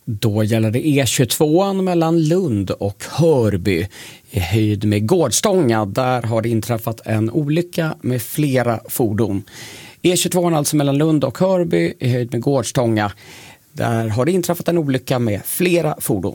Då gäller det E22 mellan Lund och Hörby i höjd med Gårdstånga. Där har det inträffat en olycka med flera fordon. E22 alltså mellan Lund och Hörby i höjd med Gårdstånga. Där har det inträffat en olycka med flera fordon.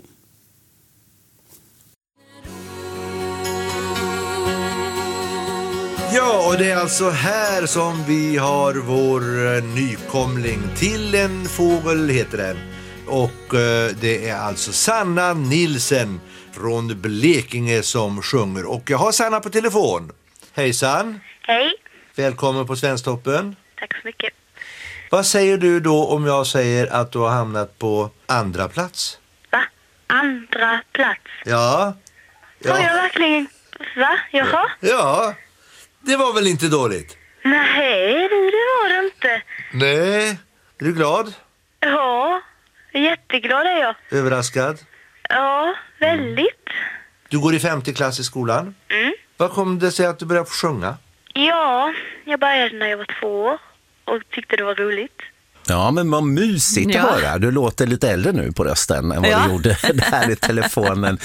Ja, och det är alltså här som vi har vår nykomling. Till en fågel heter den. Och det är alltså Sanna Nilsen från Blekinge som sjunger. Och jag har Sanna på telefon. Hejsan. Hej. Välkommen på Svensktoppen. Tack så mycket. Vad säger du då om jag säger att du har hamnat på andra plats? Va? Andra plats? Ja. Har jag verkligen... Va? Jaha? Ja. Det var väl inte dåligt? Nej, det var det inte. Nej. Är du glad? Ja, jätteglad är jag. Överraskad? Ja, väldigt. Du går i 5:e klass i skolan? Mm. Vad kom det sig att du började sjunga? Ja, jag började när jag var 2 år och tyckte det var roligt. Ja, men vad mysigt att höra. Du låter lite äldre nu på rösten än vad du gjorde där i telefonen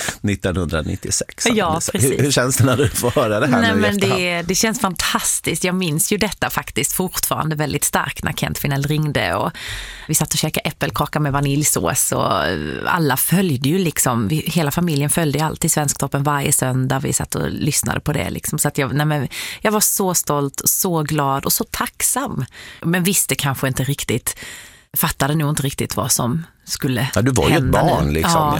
1996. Ja, precis. Hur känns det när du får höra det här? Nej, nu men det känns fantastiskt. Jag minns ju detta faktiskt fortfarande väldigt starkt när Kent Finell ringde och vi satt och käkade äppelkaka med vaniljsås och alla följde ju liksom, hela familjen följde alltid Svensktoppen varje söndag. Vi satt och lyssnade på det liksom. Så att jag var så stolt, så glad och så tacksam. Men visste kanske inte riktigt, fattade nog inte riktigt vad som skulle hända. Du var ju ett barn nu. Liksom.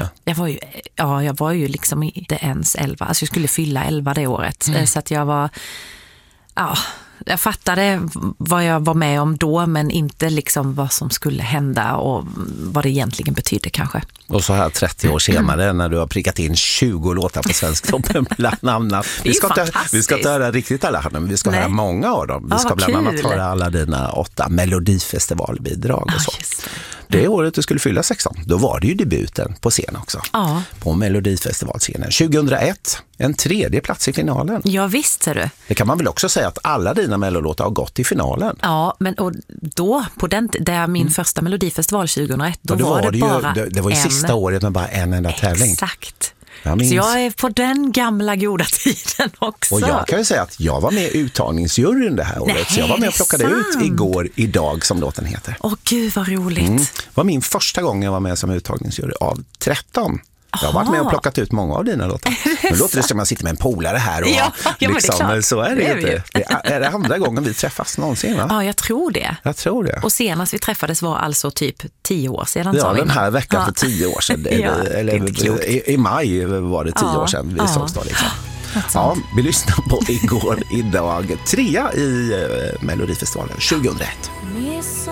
Jag var ju liksom inte ens 11. Alltså jag skulle fylla 11 det året. Så att jag var... Ja, jag fattade vad jag var med om då, men inte liksom vad som skulle hända och vad det egentligen betydde kanske. Och så här 30 år senare när du har prickat in 20 låtar på Svensktoppen bland annat. Vi ska inte höra riktigt alla, men vi ska höra många av dem. Vi ska bland annat höra alla dina 8 Melodifestivalbidrag och så. Det året du skulle fylla 16, då var det ju debuten på scen också. Ja. På Melodifestivalscenen. 2001, en 3:e plats i finalen. Ja, visst ser du. Det kan man väl också säga att alla dina melodilåtar har gått i finalen. Ja, men och då, på min första Melodifestival 2001, då var det bara det var ju sista året med bara en enda tävling. Exakt. Så jag är på den gamla goda tiden också. Och jag kan ju säga att jag var med i uttagningsjuryn det här året. Nej, så jag var med och plockade ut idag som låten heter. Åh gud vad roligt. Det var min första gång jag var med som uttagningsjury av 13. Jag har varit med och plockat ut många av dina låtar. Nu låter det som att man sitter med en polare här. Och men så är det inte. Det är det andra gången vi träffas någonsin, va? Ja, jag tror det. Och senast vi träffades var alltså typ 10 år sedan. Ja, den här veckan för 10 år sedan. I maj var det 10 år sedan vi sågs då liksom. Ja, vi lyssnar på idag 3 i Melodifestivalen 2001.